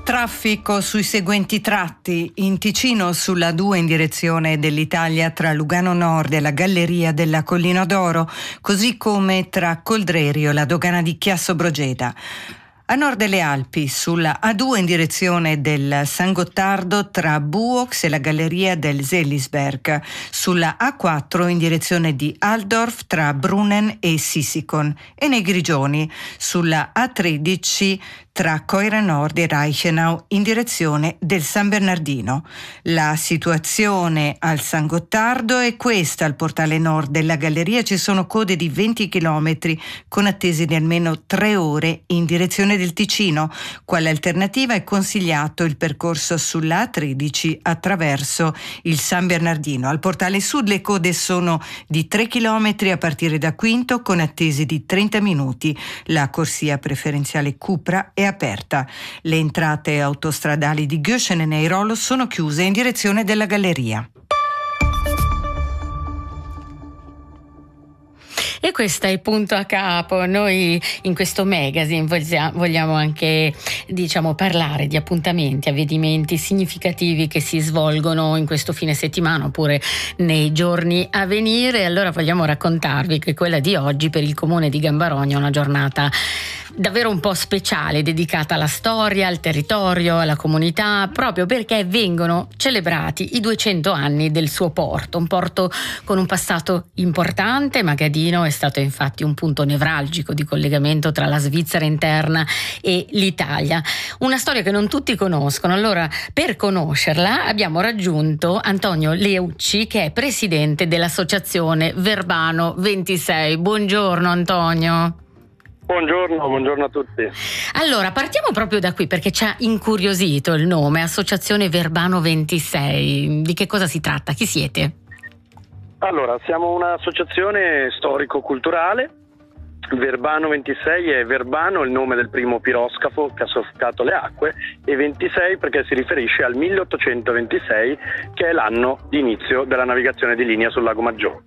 Traffico sui seguenti tratti: in Ticino sulla A2 in direzione dell'Italia tra Lugano Nord e la Galleria della Collina d'Oro, così come tra Coldrerio e la dogana di Chiasso Brogeda. A nord delle Alpi, sulla A2 in direzione del San Gottardo tra Buox e la Galleria del Seelisberg. Sulla A4 in direzione di Altdorf tra Brunnen e Sissikon. E nei Grigioni, sulla A13 tra Coira Nord e Reichenau in direzione del San Bernardino. La situazione al San Gottardo è questa: al portale nord della galleria ci sono code di 20 km con attese di almeno 3 ore in direzione del Ticino. Quale alternativa è consigliato il percorso sulla A13 attraverso il San Bernardino. Al portale sud le code sono di 3 km a partire da Quinto con attese di 30 minuti. La corsia preferenziale Cupra è aperta. Le entrate autostradali di Göschen e Neirolo sono chiuse in direzione della galleria. E questo è Punto a Capo. Noi in questo magazine vogliamo anche, parlare di appuntamenti, avvenimenti significativi che si svolgono in questo fine settimana oppure nei giorni a venire. Allora vogliamo raccontarvi che quella di oggi per il comune di Gambarogno è una giornata davvero un po' speciale, dedicata alla storia, al territorio, alla comunità, proprio perché vengono celebrati i 200 anni del suo porto, un porto con un passato importante. Magadino è stato infatti un punto nevralgico di collegamento tra la Svizzera interna e l'Italia, una storia che non tutti conoscono. Allora, per conoscerla abbiamo raggiunto Antonio Leucci, che è presidente dell'associazione Verbano 26. Buongiorno Antonio. Buongiorno a tutti. Allora, partiamo proprio da qui perché ci ha incuriosito il nome, Associazione Verbano 26. Di che cosa si tratta? Chi siete? Allora, siamo un'associazione storico-culturale. Verbano 26 è Verbano, il nome del primo piroscafo che ha soffiato le acque, e 26 perché si riferisce al 1826, che è l'anno di inizio della navigazione di linea sul Lago Maggiore.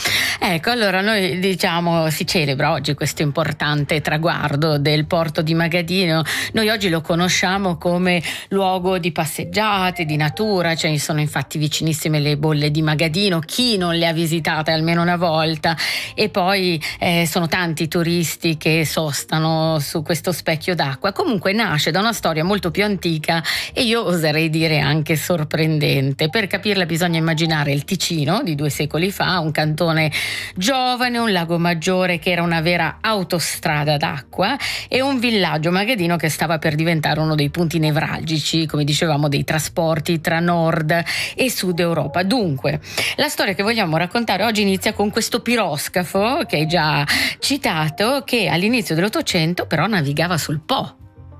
Ecco, allora noi si celebra oggi questo importante traguardo del porto di Magadino. Noi oggi lo conosciamo come luogo di passeggiate, di natura, ci sono infatti vicinissime le bolle di Magadino, chi non le ha visitate almeno una volta, e poi sono tanti i turisti che sostano su questo specchio d'acqua. Comunque nasce da una storia molto più antica e io oserei dire anche sorprendente. Per capirla bisogna immaginare il Ticino di 2 secoli fa, un cantone giovane, un lago maggiore che era una vera autostrada d'acqua e un villaggio Magadino che stava per diventare uno dei punti nevralgici, come dicevamo, dei trasporti tra nord e sud Europa. Dunque, la storia che vogliamo raccontare oggi inizia con questo piroscafo che hai già citato, che all'inizio dell'Ottocento però navigava sul Po.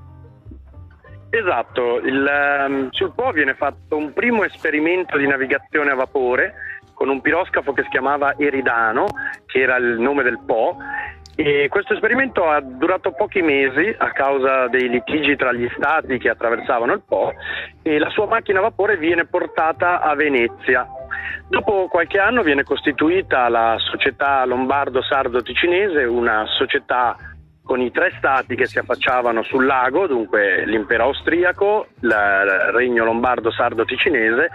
Esatto, sul Po viene fatto un primo esperimento di navigazione a vapore con un piroscafo che si chiamava Eridano, che era il nome del Po, e questo esperimento ha durato pochi mesi a causa dei litigi tra gli stati che attraversavano il Po, e la sua macchina a vapore viene portata a Venezia. Dopo qualche anno viene costituita la Società Lombardo-Sardo-Ticinese, una società con i 3 stati che si affacciavano sul lago, dunque l'impero austriaco, il regno lombardo-sardo-ticinese,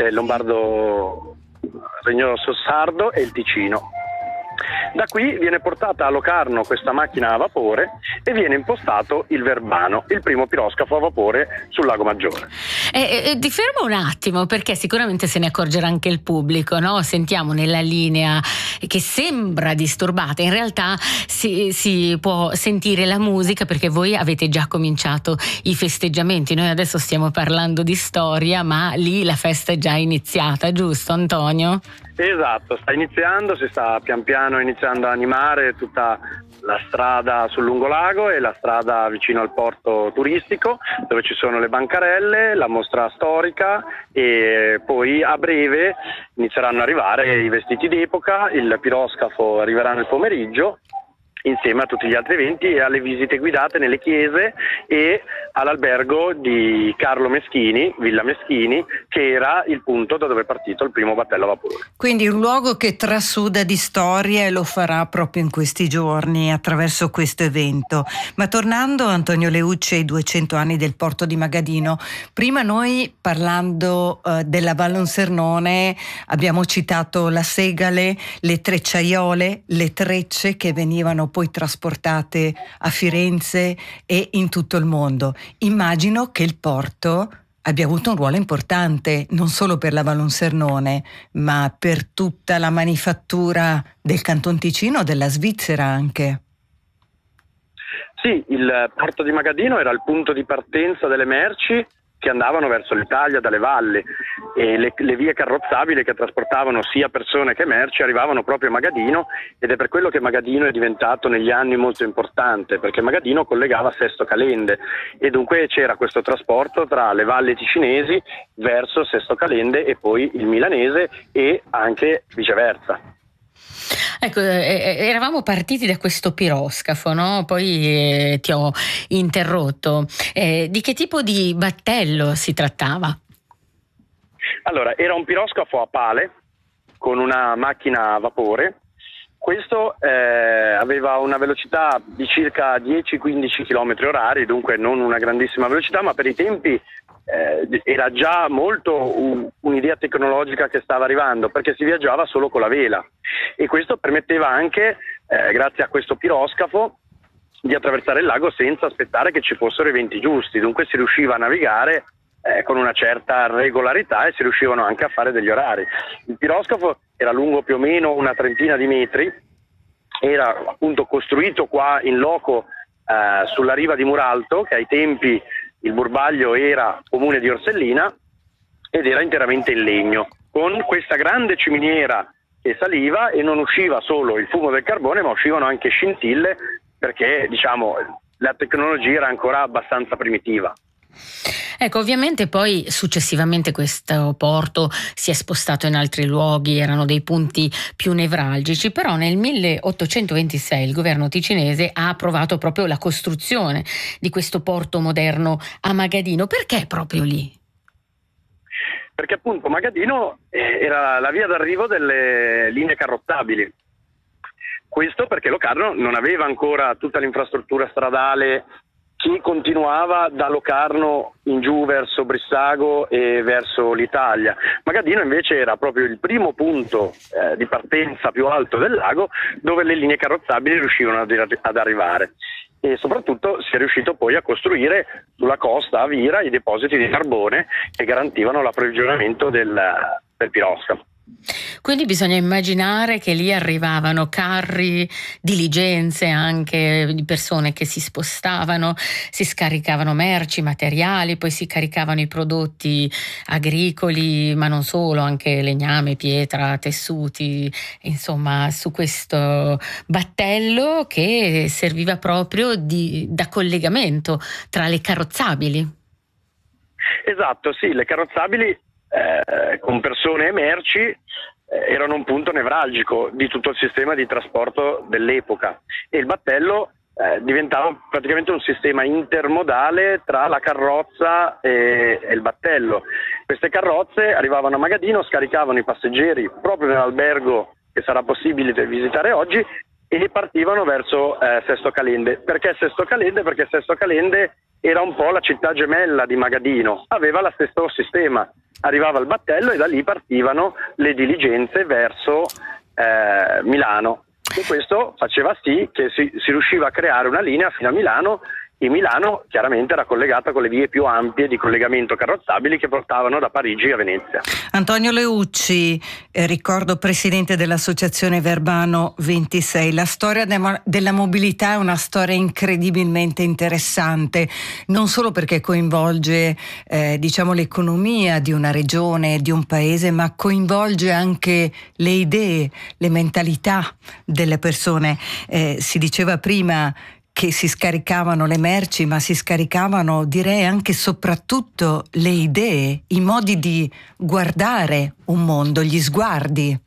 Regno Sardo e il Ticino. Da qui viene portata a Locarno questa macchina a vapore e viene impostato il Verbano, il primo piroscafo a vapore sul Lago Maggiore. Ti fermo un attimo perché sicuramente se ne accorgerà anche il pubblico, no? Sentiamo nella linea che sembra disturbata, in realtà si può sentire la musica perché voi avete già cominciato i festeggiamenti. Noi adesso stiamo parlando di storia, ma lì la festa è già iniziata, giusto Antonio? Esatto, si sta pian piano iniziando a animare tutta la strada sul lungolago e la strada vicino al porto turistico, dove ci sono le bancarelle, la mostra storica, e poi a breve inizieranno ad arrivare i vestiti d'epoca, il piroscafo arriverà nel pomeriggio insieme a tutti gli altri eventi e alle visite guidate nelle chiese e all'albergo di Carlo Meschini, Villa Meschini, che era il punto da dove è partito il primo battello a vapore. Quindi un luogo che trasuda di storia, e lo farà proprio in questi giorni attraverso questo evento. Ma tornando, Antonio Leucci, ai 200 anni del porto di Magadino, prima noi parlando della Vallonsernone abbiamo citato la segale, le trecciaiole, le trecce che venivano poi trasportate a Firenze e in tutto il mondo. Immagino che il porto abbia avuto un ruolo importante non solo per la Vallonsernone, ma per tutta la manifattura del Canton Ticino, della Svizzera anche. Sì, il porto di Magadino era il punto di partenza delle merci che andavano verso l'Italia dalle valli, e le vie carrozzabili che trasportavano sia persone che merci arrivavano proprio a Magadino, ed è per quello che Magadino è diventato negli anni molto importante, perché Magadino collegava Sesto Calende e dunque c'era questo trasporto tra le valli ticinesi verso Sesto Calende e poi il milanese e anche viceversa. Ecco, eravamo partiti da questo piroscafo, no? Poi ti ho interrotto. Di che tipo di battello si trattava? Allora, era un piroscafo a pale con una macchina a vapore. Questo aveva una velocità di circa 10-15 km orari, dunque non una grandissima velocità, ma per i tempi era già molto un'idea tecnologica che stava arrivando, perché si viaggiava solo con la vela, e questo permetteva anche, grazie a questo piroscafo, di attraversare il lago senza aspettare che ci fossero i venti giusti. Dunque si riusciva a navigare con una certa regolarità e si riuscivano anche a fare degli orari. Il piroscafo era lungo più o meno una trentina di metri, era appunto costruito qua in loco sulla riva di Muralto, che ai tempi il Burbaglio era comune di Orsellina, ed era interamente in legno, con questa grande ciminiera che saliva, e non usciva solo il fumo del carbone, ma uscivano anche scintille, perché diciamo la tecnologia era ancora abbastanza primitiva. Ecco, ovviamente poi successivamente questo porto si è spostato in altri luoghi, erano dei punti più nevralgici, però nel 1826 il governo ticinese ha approvato proprio la costruzione di questo porto moderno a Magadino. Perché proprio lì? Perché appunto Magadino era la via d'arrivo delle linee carrozzabili. Questo perché Locarno non aveva ancora tutta l'infrastruttura stradale che continuava da Locarno in giù verso Brissago e verso l'Italia. Magadino invece era proprio il primo punto di partenza più alto del lago, dove le linee carrozzabili riuscivano ad arrivare, e soprattutto si è riuscito poi a costruire sulla costa a Vira i depositi di carbone che garantivano l'approvvigionamento del piroscafo. Quindi bisogna immaginare che lì arrivavano carri, diligenze anche di persone che si spostavano, si scaricavano merci, materiali, poi si caricavano i prodotti agricoli, ma non solo, anche legname, pietra, tessuti, insomma, su questo battello che serviva proprio da collegamento tra le carrozzabili. Esatto, sì, le carrozzabili con persone e merci erano un punto nevralgico di tutto il sistema di trasporto dell'epoca, e il battello diventava praticamente un sistema intermodale tra la carrozza e il battello. Queste carrozze arrivavano a Magadino, scaricavano i passeggeri proprio nell'albergo che sarà possibile visitare oggi, e partivano verso Sesto Calende. Perché Sesto Calende? Perché Sesto Calende era un po' la città gemella di Magadino, aveva lo stesso sistema. Arrivava il battello e da lì partivano le diligenze verso Milano, e questo faceva sì che si riusciva a creare una linea fino a Milano, e Milano chiaramente era collegata con le vie più ampie di collegamento carrozzabili che portavano da Parigi a Venezia. Antonio Leucci, ricordo presidente dell'associazione Verbano 26. La storia della mobilità è una storia incredibilmente interessante, non solo perché coinvolge l'economia di una regione, di un paese, ma coinvolge anche le idee, le mentalità delle persone. Si diceva prima che si scaricavano le merci, ma si scaricavano, direi, anche e soprattutto le idee, i modi di guardare un mondo, gli sguardi.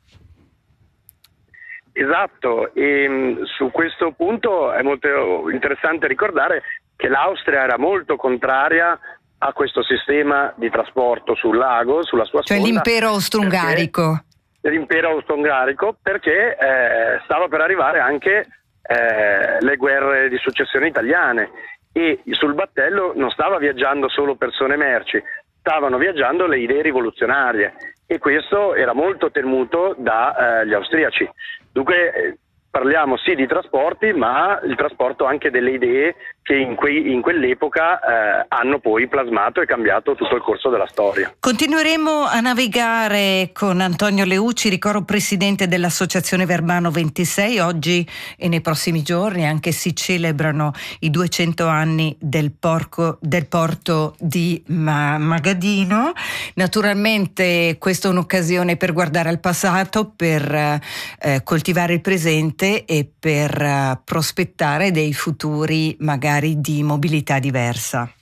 Esatto, e su questo punto è molto interessante ricordare che l'Austria era molto contraria a questo sistema di trasporto sul lago, sulla sua sponda. Cioè l'impero austro-ungarico. L'impero austro-ungarico, perché stava per arrivare anche le guerre di successione italiane, e sul battello non stava viaggiando solo persone merci, stavano viaggiando le idee rivoluzionarie, e questo era molto temuto dagli austriaci. Dunque parliamo sì di trasporti, ma il trasporto anche delle idee che in quell'epoca hanno poi plasmato e cambiato tutto il corso della storia. Continueremo a navigare con Antonio Leucci, ricordo presidente dell'Associazione Verbano 26. Oggi e nei prossimi giorni anche si celebrano i 200 anni del porto di Magadino. Naturalmente questa è un'occasione per guardare al passato, per coltivare il presente e per prospettare dei futuri magari di mobilità diversa.